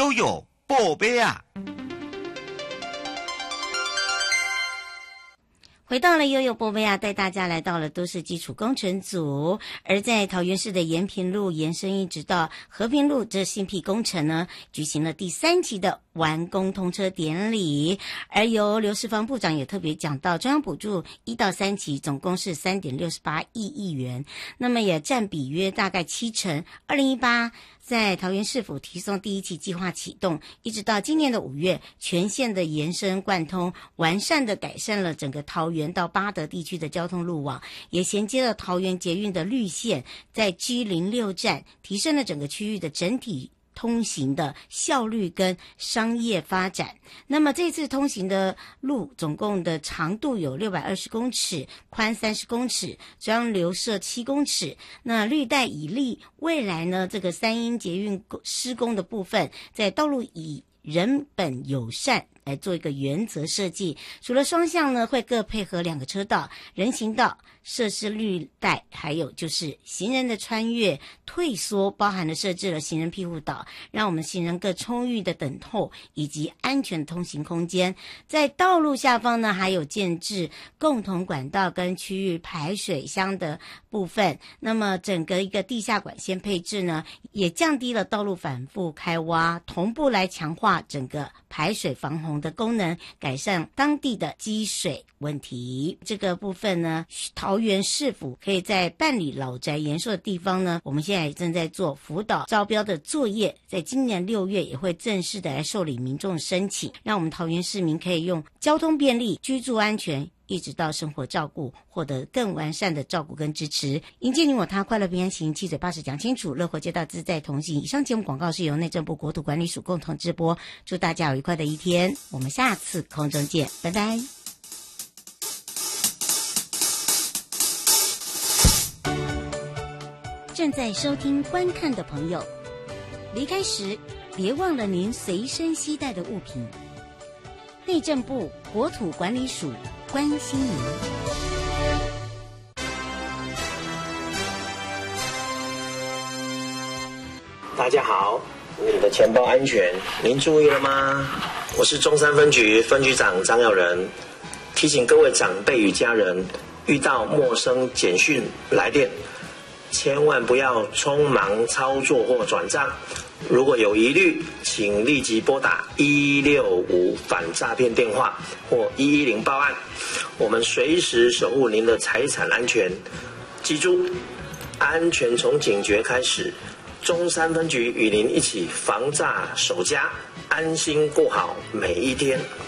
悠悠宝贝啊。 回到了悠悠波贝啊，带大家来到了都市基础工程组。而在桃园市的延平路延伸一直到和平路这新辟工程呢，举行了第3期的完工通车典礼。而由刘世芳部长也特别讲到，中央补助1到3期总共是 3.68 亿元，那么也占比约大概70%。2018在桃园市府提送第1期计划启动，一直到今年的5月，全线的延伸贯通，完善的改善了整个桃园到八德地区的交通路网，也衔接了桃园捷运的绿线，在 G06 站提升了整个区域的整体通行的效率跟商业发展。那么这次通行的路总共的长度有620公尺，宽30公尺，中央留设7公尺。那绿带已立，未来呢这个3英捷运施工的部分，在道路以人本友善来做一个原则设计，除了双向呢会各配合2个车道，人行道设施绿带，还有就是行人的穿越退缩，包含了设置了行人庇护岛，让我们行人更充裕的等候以及安全的通行空间。在道路下方呢还有建置共同管道跟区域排水箱的部分，那么整个一个地下管线配置呢也降低了道路反复开挖，同步来强化整个排水防洪的功能，改善当地的积水问题。这个部分呢，桃园市府可以在办理老宅延寿的地方呢，我们现在也正在做辅导招标的作业，在今年6月也会正式的来受理民众申请，让我们桃园市民可以用交通便利、居住安全一直到生活照顾，获得更完善的照顾跟支持，迎接你我他，快乐平安行，七嘴八舌讲清楚，乐活街道自在同行。以上节目广告是由内政部国土管理署共同直播，祝大家有愉快的一天，我们下次空中见，拜拜。正在收听观看的朋友，离开时别忘了您随身携带的物品。内政部国土管理署关心您。 大家好，你的钱包安全，您注意了吗？我是中山分局分局长张耀仁，提醒各位长辈与家人，遇到陌生简讯来电，千万不要匆忙操作或转账。如果有疑虑，请立即拨打165反诈骗电话或110报案，我们随时守护您的财产安全。记住，安全从警觉开始。中山分局与您一起防诈守家，安心过好每一天。